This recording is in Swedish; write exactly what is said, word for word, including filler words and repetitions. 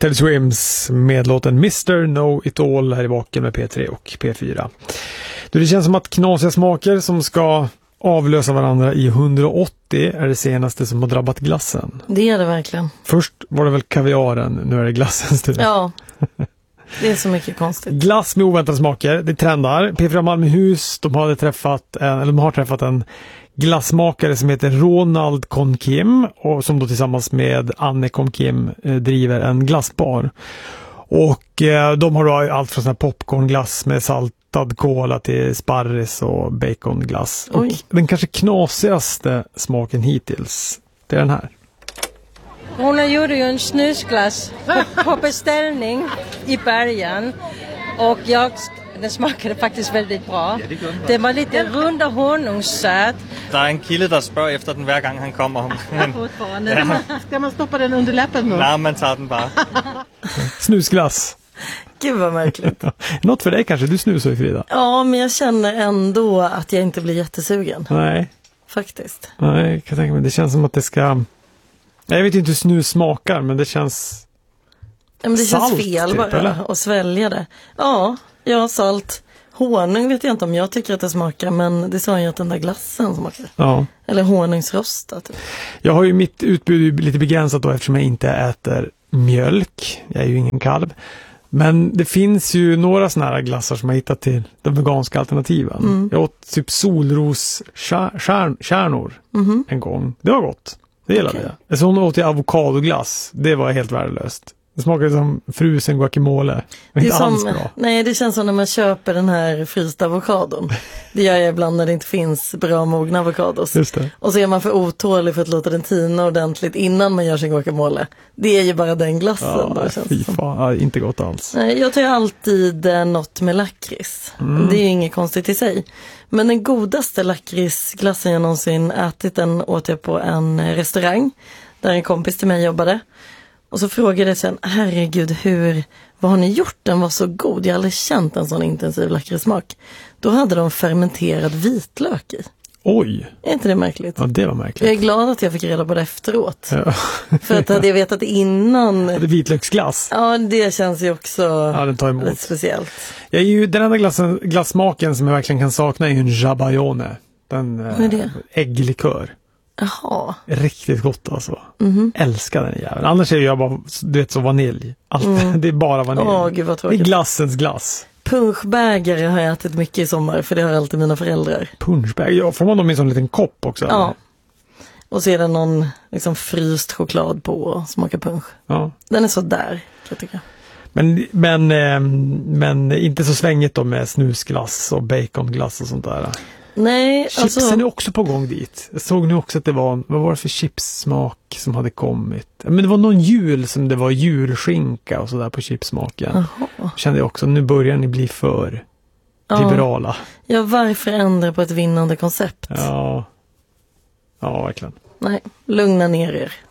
Teddy Swims med låten mister Know It All här i Vaken med P tre och P fyra. Du, det känns som att knasiga smaker som ska avlösa varandra i hundraåttio är det senaste som har drabbat glassen. Det är det verkligen. Först var det väl kaviaren, nu är det glassens tur. Ja, det är så mycket konstigt. Glass med oväntade smaker, det trendar. P fyra Malmöhus, de hade träffat en, eller de har träffat en glassmakare som heter Ronald Kon Kim och som då tillsammans med Anne Kon Kim eh, driver en glassbar. Och eh, de har då allt från sån här popcornglass med saltad kola till sparris och baconglass. Och den kanske knasigaste smaken hittills, det är den här. Hon gjorde ju en snusglass på, på beställning i början och jag, den smakade faktiskt väldigt bra. Ja, det, det var lite rund och honungssöt. Det är en kille som spör efter den varje gång han kommer. Men, fortfarande. Ja. Ska man stoppa den under läppen nu? Nej, man tar den bara. Snusglass. Gud vad märkligt. Något för dig kanske, du snusar ju, Frida. Ja, men jag känner ändå att jag inte blir jättesugen. Nej. Faktiskt. Nej, jag kan tänka mig. Det känns som att det ska... Jag vet inte hur snus smakar, men det känns... Ja, men det salt, känns fel typ, bara eller? att svälja det. Ja, ja, salt. Honung vet jag inte om jag tycker att det smakar, men det sa ju att den där glassen smakar. Ja. Eller honungsrosta typ. Jag har ju mitt utbud lite begränsat då eftersom jag inte äter mjölk. Jag är ju ingen kalv. Men det finns ju några såna här glassar som jag hittat till de veganska alternativen. Mm. Jag åt typ solroskärnor mm-hmm. en gång. Det var gott. Det gillade okay. jag. Så åt jag avokadoglass. Det var helt värdelöst. Det smakar som frusen guacamole. Det är inte som, alls bra. Nej, det känns som när man köper den här frysta avokadon. Det gör jag ibland när det inte finns bra mogna avokados. Just det. Och så är man för otålig för att låta den tina ordentligt innan man gör sin guacamole. Det är ju bara den glassen. Ja, då, känns fy fan. Ja, inte gott alls. Nej, jag tar ju alltid eh, något med lakrits. Mm. Det är ju inget konstigt i sig. Men den godaste lakritsglassen jag någonsin ätit, den åt jag på en restaurang där en kompis till mig jobbade. Och så frågade jag sen, herregud, hur, vad har ni gjort? Den var så god. Jag har aldrig känt en sån intensiv lakritssmak. Då hade de fermenterad vitlök i. Oj! Är inte det märkligt? Ja, det var märkligt. Jag är glad att jag fick reda på det efteråt. Ja. För att hade jag vetat innan... Det vitlöksglass. Ja, det känns ju också ja, den tar emot. lite speciellt. Jag är ju, den enda glassen, glassmaken som jag verkligen kan sakna är ju en jabayone. Den Vad är det? ägglikör. Jaha. Riktigt gott alltså. Mm-hmm. Älskar den jäveln. Annars är jag bara, du vet, så vanilj. Allt. Mm. Det är bara vanilj. Åh, gud vad det tråkigt. är glassens glass. Punschbägare har jag ätit mycket i sommar, för det har alltid mina föräldrar. Punschbägare? Ja, får man dem i en sån liten kopp också? Ja. Eller? Och så är det någon liksom fryst choklad på och smakar punsch. Ja. Den är så där, kan jag tycka. Men, men, eh, men inte så svängigt då med snusglass och baconglass och sånt där. Nej, Chipsen alltså... är också på gång dit. Jag såg nu också att det var, vad var det för chipssmak som hade kommit? Men det var någon jul som det var julskinka och sådär på chipsmaken. Aha. Kände jag också, nu börjar ni bli för ja. liberala. Ja, varför ändra på ett vinnande koncept? Ja, ja verkligen. Nej, lugna ner er.